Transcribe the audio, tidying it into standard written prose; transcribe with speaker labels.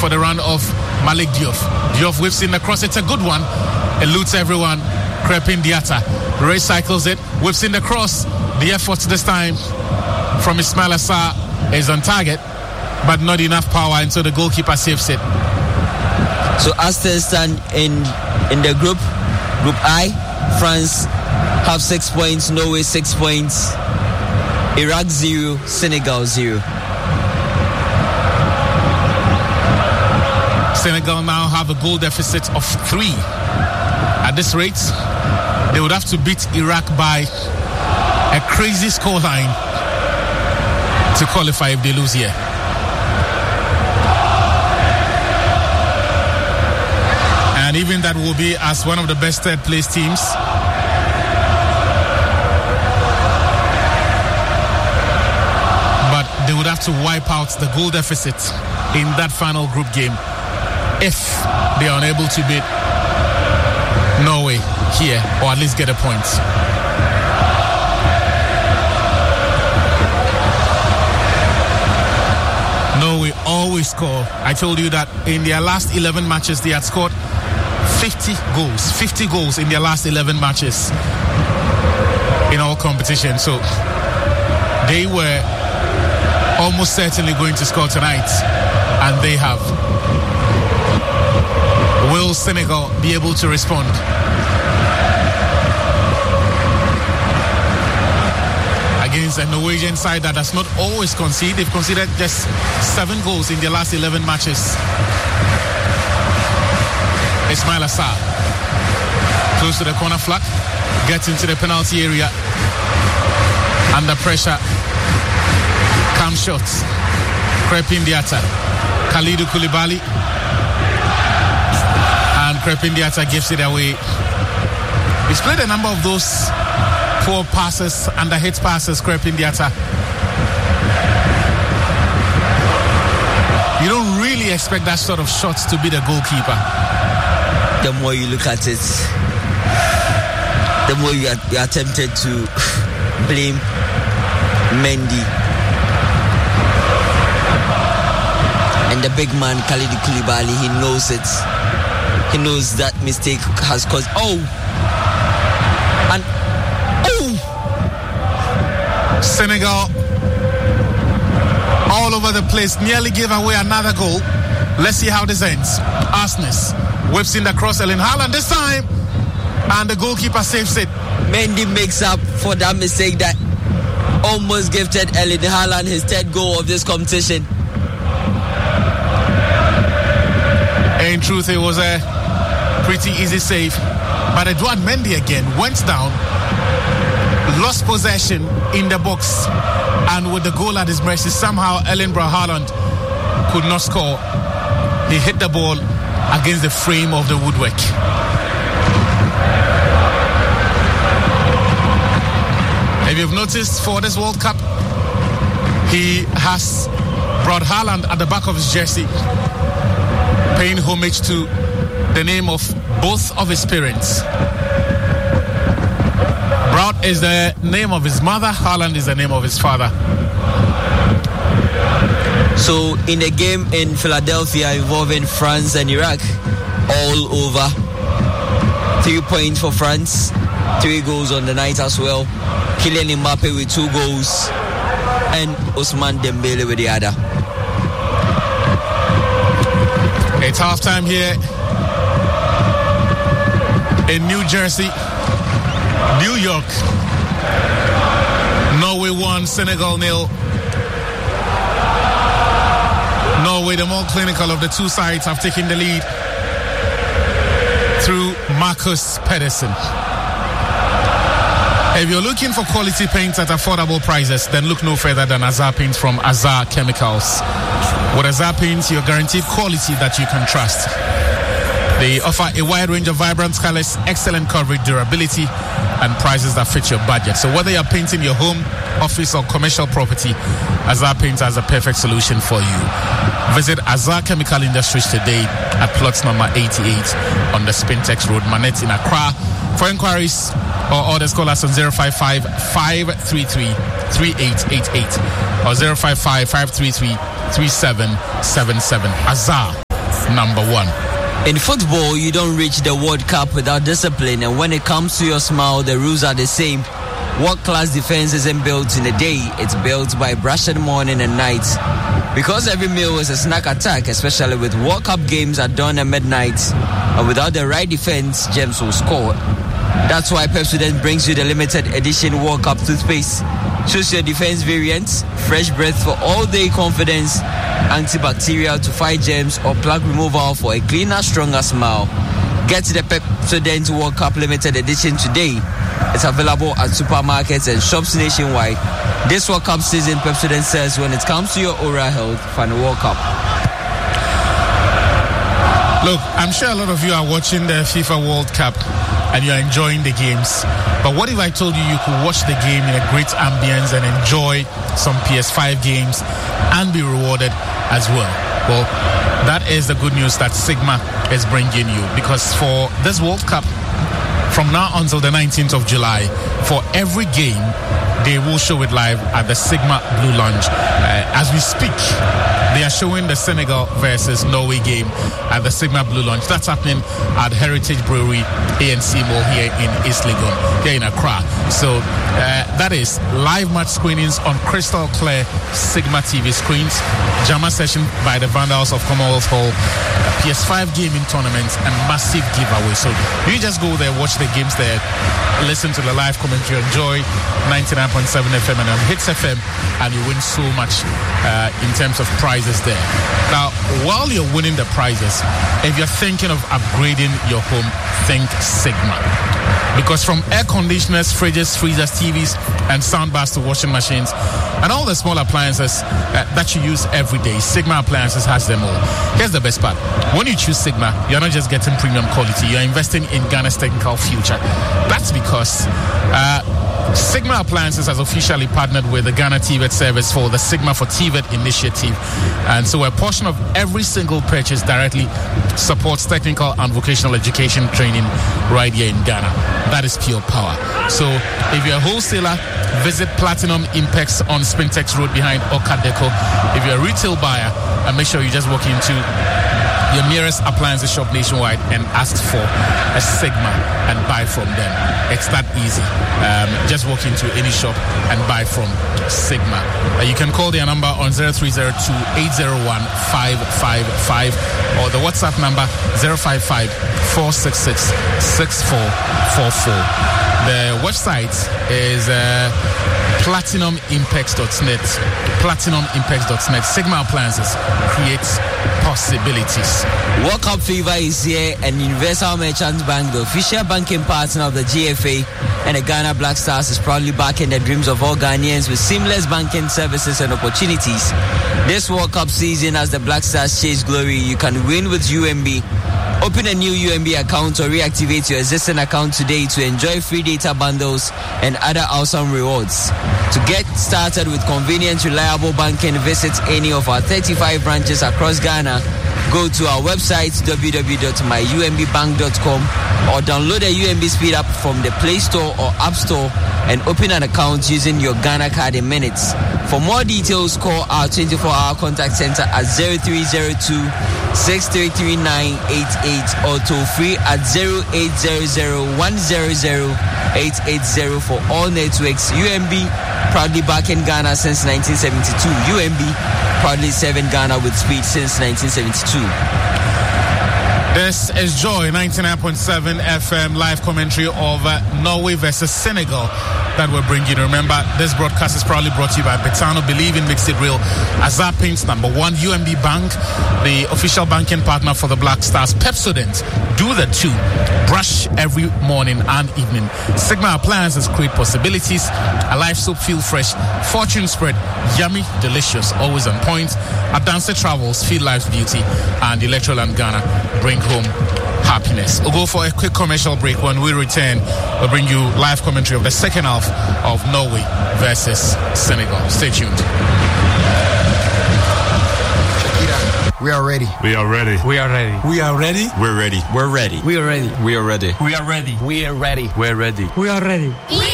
Speaker 1: for the run of Malik Diouf. Diouf whips in the cross. It's a good one. Eludes everyone. Crepin Diatta recycles it. Whips in the cross. The effort this time from Ismail Assar is on target, but not enough power, and so the goalkeeper saves it.
Speaker 2: So as things stand in the Group I, France have 6 points, Norway 6 points, Iraq 0, Senegal 0.
Speaker 1: Senegal now have a goal deficit of 3. At this rate, they would have to beat Iraq by a crazy scoreline to qualify if they lose here. And even that will be as one of the best third place teams. But they would have to wipe out the goal deficit in that final group game if they are unable to beat Norway here, or at least get a point. Norway always score. I told you that in their last 11 matches they had scored 50 goals in their last 11 matches in all competitions. So they were almost certainly going to score tonight, and they have. Will Senegal be able to respond? Against a Norwegian side that does not always concede. They've conceded just 7 goals in their last 11 matches. Ismail Assar, close to the corner flag, gets into the penalty area. Under pressure, comes shots. Crepin Diatta, Kalidou Koulibaly, and Crepin Diatta gives it away. He's played a number of those poor passes, under hit passes, Crepin Diatta. You don't really expect that sort of shots to be the goalkeeper.
Speaker 2: The more you look at it, the more you are tempted to blame Mendy. And the big man, Kalidou Koulibaly, he knows it. He knows that mistake has caused.
Speaker 1: Senegal all over the place, nearly gave away another goal. Let's see how this ends. Arsnes whips in the cross, Erling Haaland this time, and the goalkeeper saves it.
Speaker 2: Mendy makes up for that mistake that almost gifted Erling Haaland his 3rd goal of this competition.
Speaker 1: In truth, it was a pretty easy save, but Edouard Mendy again went down, lost possession in the box, and with the goal at his mercy, somehow Erling Haaland could not score. He hit the ball against the frame of the woodwork. If you've noticed, for this World Cup, he has brought Haaland at the back of his jersey, paying homage to the name of both of his parents. Braut is the name of his mother, Haaland is the name of his father.
Speaker 2: So in the game in Philadelphia involving France and Iraq, all over. 3 points for France, 3 goals on the night as well. Kylian Mbappe with 2 goals and Ousmane Dembele with the other.
Speaker 1: It's halftime here in New Jersey, New York. Norway 1, Senegal 0. Norway, the more clinical of the two sides, have taken the lead through Marcus Pedersen. If you're looking for quality paints at affordable prices, then look no further than Azar Paints from Azar Chemicals. With Azar Paints, you're guaranteed quality that you can trust. They offer a wide range of vibrant colors, excellent coverage, durability, and prices that fit your budget. So whether you're painting your home, office, or commercial property, Azar Paints has a perfect solution for you. Visit Azar Chemical Industries today at plot number 88 on the Spintex Road, Manette in Accra. For inquiries or orders, call us on 055-533-3888 or 055-533-3777. Azar, number 1.
Speaker 2: In football, you don't reach the World Cup without discipline, and when it comes to your smile, the rules are the same. World-class defense isn't built in a day, it's built by brushing morning and night. Because every meal is a snack attack, especially with World Cup games at dawn and midnight, and without the right defense, gems will score. That's why Pepsodent brings you the limited edition World Cup toothpaste. Choose your defense variant, fresh breath for all-day confidence, antibacterial to fight germs, or plaque removal for a cleaner, stronger smile. Get the Pepsodent World Cup limited edition today. It's available at supermarkets and shops nationwide. This World Cup season, Pepsodent says when it comes to your oral health, find a World Cup.
Speaker 1: Look, I'm sure a lot of you are watching the FIFA World Cup and you're enjoying the games. But what if I told you you could watch the game in a great ambience and enjoy some PS5 games and be rewarded as well? Well, that is the good news that Sigma is bringing you, because for this World Cup, from now until the 19th of July, for every game, they will show it live at the Sigma Blue Lounge. As we speak, they are showing the Senegal versus Norway game at the Sigma Blue Lounge. That's happening at Heritage Brewery, ANC Mall here in East Legon, here in Accra. So that is live match screenings on crystal clear Sigma TV screens, Jama session by the Vandals of Commonwealth Hall, PS5 gaming tournaments, and massive giveaways. So you just go there, watch the games there, listen to the live commentary, enjoy 99.7 FM and on Hits FM, and you win so much in terms of prizes there. Now, while you're winning the prizes, if you're thinking of upgrading your home, think Sigma. Because from air conditioners, fridges, freezers, TVs, and soundbars to washing machines, and all the small appliances that you use every day, Sigma Appliances has them all. Here's the best part. When you choose Sigma, you're not just getting premium quality, you're investing in Ghana's technical future. That's because Sigma Appliances has officially partnered with the Ghana TVET service for the Sigma for TVET initiative. And so a portion of every single purchase directly supports technical and vocational education training right here in Ghana. That is pure power. So if you're a wholesaler, visit Platinum Impex on Spintex Road behind Okadeco. If you're a retail buyer, make sure you just walk into your nearest appliances shop nationwide and ask for a Sigma and buy from them. It's that easy. Just walk into any shop and buy from Sigma. You can call their number on 0302-801-555 or the WhatsApp number 055-466-6444. The website is platinumimpex.net. Platinumimpex.net. Sigma Appliances creates possibilities.
Speaker 2: World Cup fever is here, and Universal Merchant Bank, the official banking partner of the GFA and the Ghana Black Stars, is proudly backing the dreams of all Ghanaians with seamless banking services and opportunities. This World Cup season, as the Black Stars chase glory, you can win with UMB. Open a new UMB account or reactivate your existing account today to enjoy free data bundles and other awesome rewards. To get started with convenient, reliable banking, visit any of our 35 branches across Ghana. Go to our website www.myumbbank.com or download the UMB Speed app from the Play Store or App Store and open an account using your Ghana card in minutes. For more details, call our 24-hour contact center at 0302-633988 or toll free at 0800-100-880 for all networks. UMB, proudly back in Ghana since 1972. UMB, proudly serving Ghana with speed since 1972.
Speaker 1: This is Joy 99.7 FM live commentary of Norway versus Senegal that we're bringing. Remember, this broadcast is proudly brought to you by Betano. Believe in, makes it real. Azar Paints, number one. UMB Bank, the official banking partner for the Black Stars. Pepsodent, do the two. Brush every morning and evening. Sigma Appliances create possibilities. Alive Soap, feel fresh. Fortune Spread, yummy, delicious, always on point. Adanse Travels, feel life's beauty. And Electroland Ghana, bring home happiness. We'll go for a quick commercial break. When we return, we'll bring you live commentary of the second half of Norway versus Senegal. Stay tuned.
Speaker 3: We are ready.
Speaker 4: We are ready.
Speaker 5: We are ready.
Speaker 3: We are ready.
Speaker 4: We're ready.
Speaker 5: We're ready.
Speaker 2: We are ready.
Speaker 5: We are ready.
Speaker 3: We are ready.
Speaker 5: We are ready.
Speaker 4: We're ready.
Speaker 5: We are ready.
Speaker 6: We